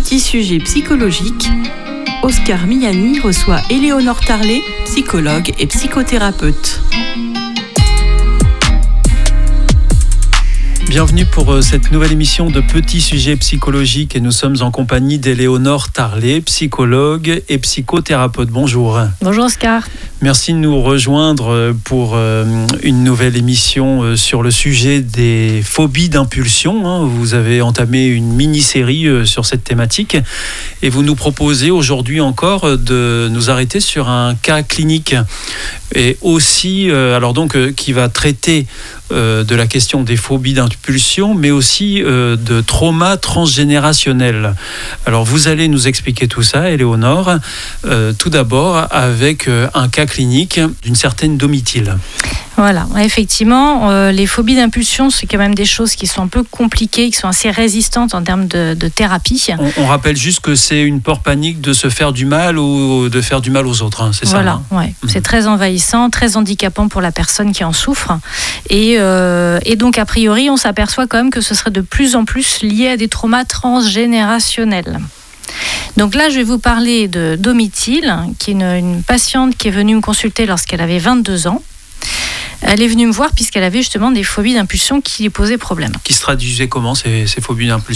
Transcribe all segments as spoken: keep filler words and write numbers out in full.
Petit sujet psychologique, Oscar Miani reçoit Éléonore Tarlet, psychologue et psychothérapeute. Bienvenue pour cette nouvelle émission de Petit sujet psychologique et nous sommes en compagnie d'Éléonore Tarlet, psychologue et psychothérapeute. Bonjour. Bonjour Oscar. Merci de nous rejoindre pour une nouvelle émission sur le sujet des phobies d'impulsion. Vous avez entamé une mini-série sur cette thématique et vous nous proposez aujourd'hui encore de nous arrêter sur un cas clinique et aussi, alors donc, qui va traiter Euh, de la question des phobies d'impulsion, mais aussi euh, de trauma transgénérationnel. Alors vous allez nous expliquer tout ça, Éléonore, euh, tout d'abord avec euh, un cas clinique d'une certaine Domitille. Voilà, effectivement, euh, les phobies d'impulsion, c'est quand même des choses qui sont un peu compliquées, qui sont assez résistantes en termes de, de thérapie. On, on rappelle juste que c'est une peur panique de se faire du mal ou de faire du mal aux autres, hein, c'est voilà, ça Voilà, ouais. Mmh. C'est très envahissant, très handicapant pour la personne qui en souffre. Et, euh, et donc, a priori, on s'aperçoit quand même que ce serait de plus en plus lié à des traumas transgénérationnels. Donc là, je vais vous parler de Domitille, qui est une, une patiente qui est venue me consulter lorsqu'elle avait vingt-deux ans. Elle est venue me voir puisqu'elle avait justement des phobies d'impulsion qui lui posaient problème. Qui se traduisaient comment ces, ces phobies d'impulsion ?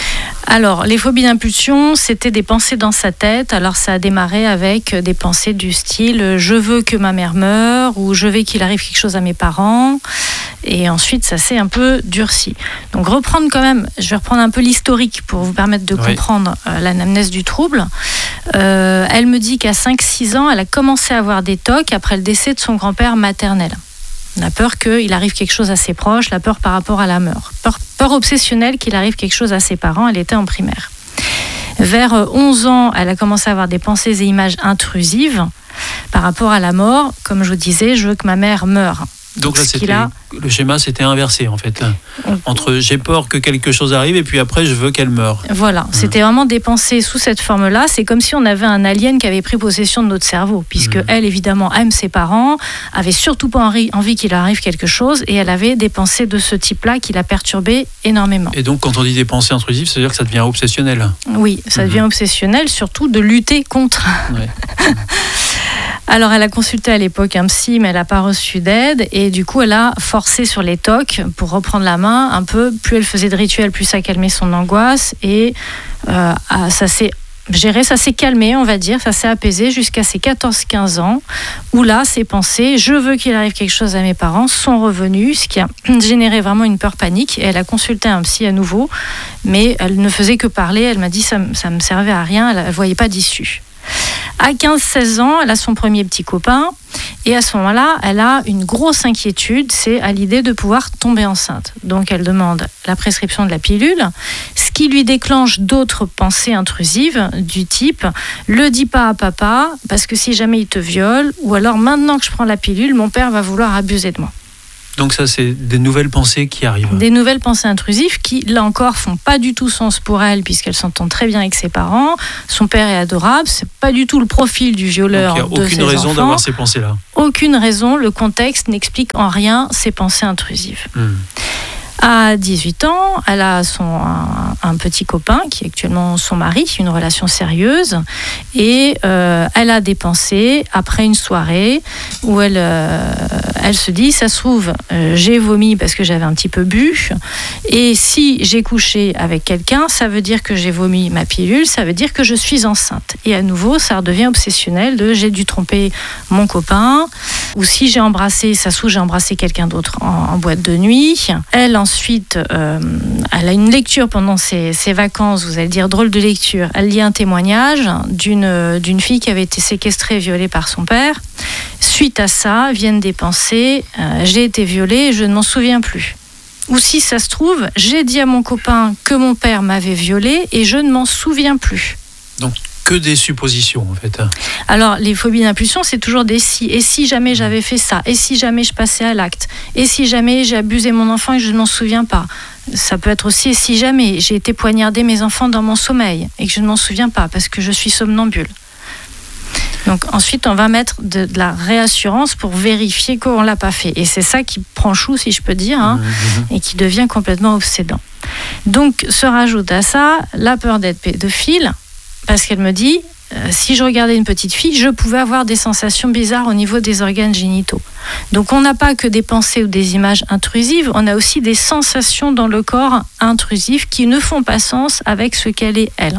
Alors, les phobies d'impulsion, c'était des pensées dans sa tête. Alors, ça a démarré avec des pensées du style « je veux que ma mère meure » ou « je veux qu'il arrive quelque chose à mes parents ». Et ensuite, ça s'est un peu durci. Donc, reprendre quand même, je vais reprendre un peu l'historique pour vous permettre de oui. comprendre euh, l'anamnèse du trouble. Euh, elle me dit qu'à cinq six ans, elle a commencé à avoir des tocs après le décès de son grand-père maternel. La peur qu'il arrive quelque chose à ses proches, la peur par rapport à la mort. Peur, peur obsessionnelle qu'il arrive quelque chose à ses parents, elle était en primaire. Vers onze ans, elle a commencé à avoir des pensées et images intrusives par rapport à la mort. Comme je vous disais, je veux que ma mère meure. Donc là, c'était, a... le schéma s'était inversé en fait. Entre j'ai peur que quelque chose arrive et puis après je veux qu'elle meure. Voilà, mmh. C'était vraiment des pensées sous cette forme-là. C'est comme si on avait un alien qui avait pris possession de notre cerveau, puisque mmh. elle, évidemment, aime ses parents, avait surtout pas envie, envie qu'il arrive quelque chose, et elle avait des pensées de ce type-là qui la perturbaient énormément. Et donc, quand on dit des pensées intrusives, ça veut dire que ça devient obsessionnel. Oui, ça mmh. devient obsessionnel, surtout de lutter contre. Ouais. Alors, elle a consulté à l'époque un psy, mais elle n'a pas reçu d'aide. Et du coup, elle a forcé sur les tocs pour reprendre la main un peu. Plus elle faisait de rituels, plus ça calmait son angoisse. Et euh, ça s'est géré, ça s'est calmé, on va dire. Ça s'est apaisé jusqu'à ses quatorze quinze ans. Où là, ses pensées, je veux qu'il arrive quelque chose à mes parents, sont revenues. Ce qui a généré vraiment une peur panique. Et elle a consulté un psy à nouveau. Mais elle ne faisait que parler. Elle m'a dit ça ne me servait à rien. Elle ne voyait pas d'issue. À quinze seize ans, elle a son premier petit copain et à ce moment-là, elle a une grosse inquiétude, c'est à l'idée de pouvoir tomber enceinte. Donc elle demande la prescription de la pilule, ce qui lui déclenche d'autres pensées intrusives du type « le dis pas à papa parce que si jamais il te viole » ou alors « maintenant que je prends la pilule, mon père va vouloir abuser de moi ». Donc ça, c'est des nouvelles pensées qui arrivent. Des nouvelles pensées intrusives qui, là encore, font pas du tout sens pour elle puisqu'elle s'entend très bien avec ses parents. Son père est adorable, c'est pas du tout le profil du violeur de ses enfants. Donc il n'y a aucune raison d'avoir ces pensées-là. Aucune raison, le contexte n'explique en rien ces pensées intrusives. Hmm. À dix-huit ans, elle a son, un, un petit copain qui est actuellement son mari, une relation sérieuse, et euh, elle a des pensées après une soirée où elle, euh, elle se dit, ça se trouve, euh, j'ai vomi parce que j'avais un petit peu bu, et si j'ai couché avec quelqu'un, ça veut dire que j'ai vomi ma pilule, ça veut dire que je suis enceinte. Et à nouveau, ça redevient obsessionnel de j'ai dû tromper mon copain, ou si j'ai embrassé, ça se trouve, j'ai embrassé quelqu'un d'autre en, en boîte de nuit. Elle, Ensuite, euh, elle a une lecture pendant ses, ses vacances, vous allez dire drôle de lecture. Elle lit un témoignage d'une, d'une fille qui avait été séquestrée et violée par son père. Suite à ça, viennent des pensées, euh, j'ai été violée et je ne m'en souviens plus. Ou si ça se trouve, j'ai dit à mon copain que mon père m'avait violée et je ne m'en souviens plus. Donc, que des suppositions en fait. Alors les phobies d'impulsion, c'est toujours des si. Et si jamais j'avais fait ça, et si jamais je passais à l'acte, et si jamais j'ai abusé mon enfant et je ne m'en souviens pas. Ça peut être aussi et si jamais j'ai été poignarder mes enfants dans mon sommeil et que je ne m'en souviens pas parce que je suis somnambule. Donc ensuite, on va mettre de, de la réassurance pour vérifier qu'on ne l'a pas fait. Et c'est ça qui prend chou, si je peux dire, hein, mmh. et qui devient complètement obsédant. Donc se rajoute à ça la peur d'être pédophile, parce qu'elle me dit... si je regardais une petite fille, je pouvais avoir des sensations bizarres au niveau des organes génitaux. Donc on n'a pas que des pensées ou des images intrusives, on a aussi des sensations dans le corps intrusives qui ne font pas sens avec ce qu'elle est, elle.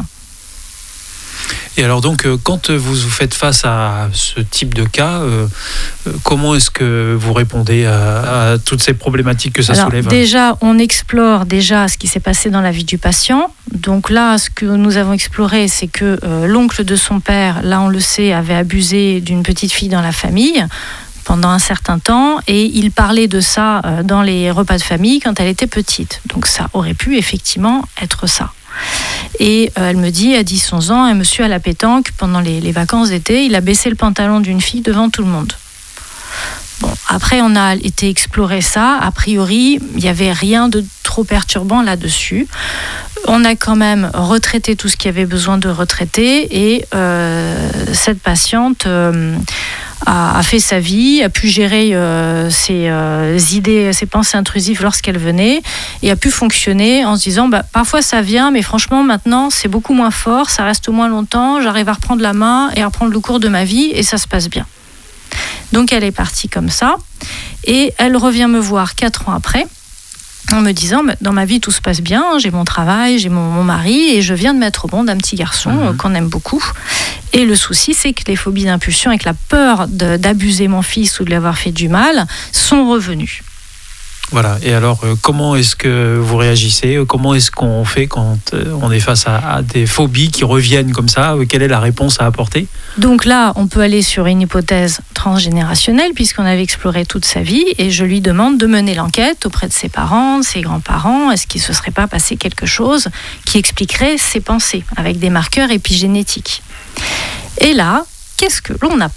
Et alors donc, quand vous vous faites face à ce type de cas, euh, comment est-ce que vous répondez à, à toutes ces problématiques que ça alors, soulève ? Déjà, on explore déjà ce qui s'est passé dans la vie du patient. Donc là, ce que nous avons exploré, c'est que euh, l'oncle de son père, là on le sait, avait abusé d'une petite fille dans la famille pendant un certain temps, et il parlait de ça euh, dans les repas de famille quand elle était petite. Donc ça aurait pu effectivement être ça. Et euh, elle me dit, à dix onze ans, un monsieur à la pétanque, pendant les, les vacances d'été, il a baissé le pantalon d'une fille devant tout le monde. Bon, après, on a été explorer ça. A priori, il n'y avait rien de trop perturbant là-dessus. On a quand même retraité tout ce qu'il y avait besoin de retraiter, et euh, cette patiente euh, a, a fait sa vie, a pu gérer euh, ses euh, idées, ses pensées intrusives lorsqu'elles venaient, et a pu fonctionner en se disant bah, parfois ça vient, mais franchement maintenant c'est beaucoup moins fort, ça reste moins longtemps, j'arrive à reprendre la main et à reprendre le cours de ma vie, et ça se passe bien. Donc elle est partie comme ça, et elle revient me voir quatre ans après en me disant dans ma vie tout se passe bien, j'ai mon travail, j'ai mon, mon mari, et je viens de mettre au monde un petit garçon mmh. euh, qu'on aime beaucoup. Et le souci, c'est que les phobies d'impulsion, avec la peur de, d'abuser mon fils ou de lui avoir fait du mal, sont revenues. Voilà, et alors euh, comment est-ce que vous réagissez ? Comment est-ce qu'on fait quand euh, on est face à, à des phobies qui reviennent comme ça ? Quelle est la réponse à apporter ? Donc là, on peut aller sur une hypothèse transgénérationnelle, puisqu'on avait exploré toute sa vie, et je lui demande de mener l'enquête auprès de ses parents, de ses grands-parents. Est-ce qu'il ne se serait pas passé quelque chose qui expliquerait ses pensées, avec des marqueurs épigénétiques ? Et là, qu'est-ce que l'on apprend ?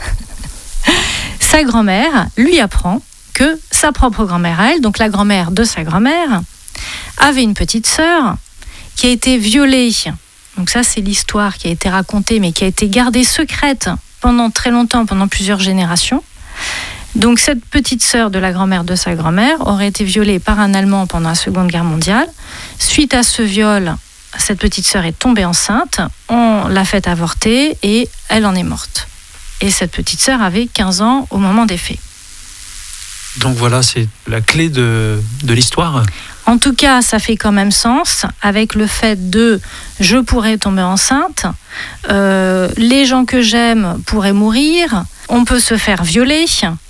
Sa grand-mère lui apprend que sa propre grand-mère à elle, donc la grand-mère de sa grand-mère, avait une petite sœur qui a été violée. Donc ça, c'est l'histoire qui a été racontée, mais qui a été gardée secrète pendant très longtemps, pendant plusieurs générations. Donc cette petite sœur de la grand-mère de sa grand-mère aurait été violée par un Allemand pendant la Seconde Guerre mondiale. Suite à ce viol, cette petite sœur est tombée enceinte, on l'a fait avorter et elle en est morte. Et cette petite sœur avait quinze ans au moment des faits. Donc voilà, c'est la clé de, de l'histoire. En tout cas, ça fait quand même sens avec le fait de « je pourrais tomber enceinte euh, »,« les gens que j'aime pourraient mourir »,« on peut se faire violer »,«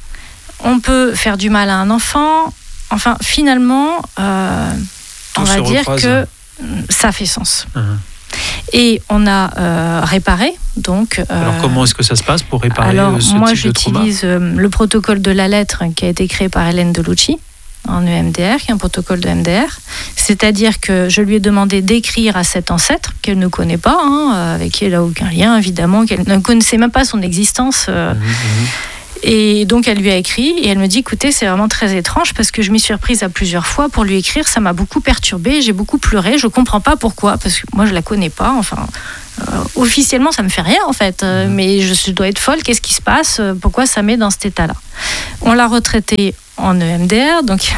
on peut faire du mal à un enfant ». Enfin, finalement, euh, on va dire que ça fait sens. Mmh. Et on a euh, réparé. Donc, euh, alors comment est-ce que ça se passe pour réparer alors, ce moi, type de trauma ? j'utilise euh, le protocole de la lettre qui a été créé par Hélène Delucci en E M D R, qui est un protocole de M D R. C'est-à-dire que je lui ai demandé d'écrire à cet ancêtre qu'elle ne connaît pas, hein, avec qui elle n'a aucun lien, évidemment, qu'elle ne connaissait même pas son existence. Euh, mmh, mmh. Et donc elle lui a écrit et elle me dit écoutez, c'est vraiment très étrange parce que je m'y suis reprise à plusieurs fois pour lui écrire, ça m'a beaucoup perturbée, j'ai beaucoup pleuré, je comprends pas pourquoi, parce que moi je la connais pas, enfin euh, officiellement ça me fait rien en fait, euh, mais je, je dois être folle, qu'est-ce qui se passe, pourquoi ça met dans cet état-là. On l'a retraité en E M D R, donc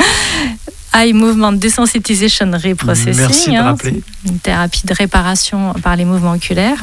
Eye Movement Desensitization Reprocessing. Merci de hein, rappeler. Une thérapie de réparation par les mouvements oculaires.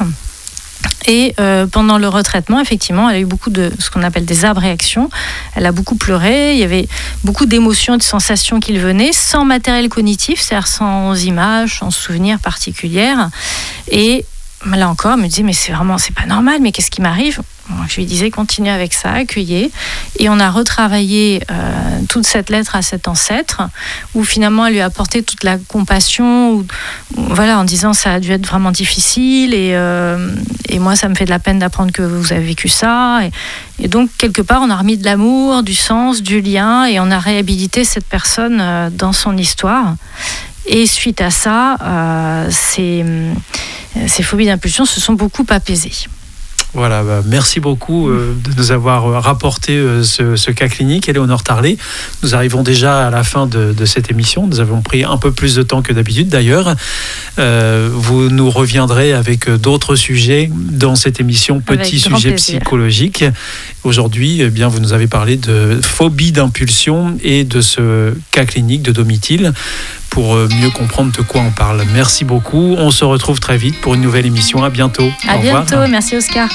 Et euh, pendant le retraitement, effectivement, elle a eu beaucoup de ce qu'on appelle des abréactions. Elle a beaucoup pleuré, il y avait beaucoup d'émotions et de sensations qui venaient, sans matériel cognitif, c'est-à-dire sans images, sans souvenirs particuliers. Et là encore, elle me disait, mais c'est vraiment, c'est pas normal, mais qu'est-ce qui m'arrive ? Je lui disais, continuez avec ça, accueillez. Et on a retravaillé euh, toute cette lettre à cet ancêtre, où finalement elle lui a apporté toute la compassion, où, où, voilà, en disant ça a dû être vraiment difficile, et, euh, et moi ça me fait de la peine d'apprendre que vous avez vécu ça. Et, et donc quelque part on a remis de l'amour, du sens, du lien, et on a réhabilité cette personne euh, dans son histoire. Et suite à ça, euh, ces, ces phobies d'impulsion se sont beaucoup apaisées. Voilà, bah, merci beaucoup euh, de nous avoir rapporté euh, ce, ce cas clinique, Éléonore Tarlet. Nous arrivons déjà à la fin de, de cette émission. Nous avons pris un peu plus de temps que d'habitude d'ailleurs. Euh, vous nous reviendrez avec d'autres sujets dans cette émission Petit sujet psychologique. Aujourd'hui, eh bien, vous nous avez parlé de phobie d'impulsion et de ce cas clinique de Domitil pour mieux comprendre de quoi on parle. Merci beaucoup. On se retrouve très vite pour une nouvelle émission. À bientôt. À Au bientôt. Revoir. Merci Oscar.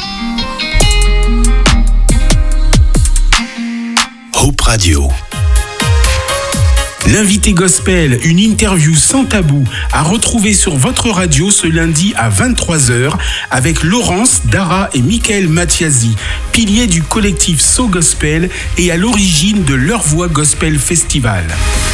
Hope Radio. L'invité gospel, une interview sans tabou à retrouver sur votre radio ce lundi à vingt-trois heures avec Laurence, Dara et Michael Mathiasi, piliers du collectif So Gospel et à l'origine de Leur Voix Gospel Festival.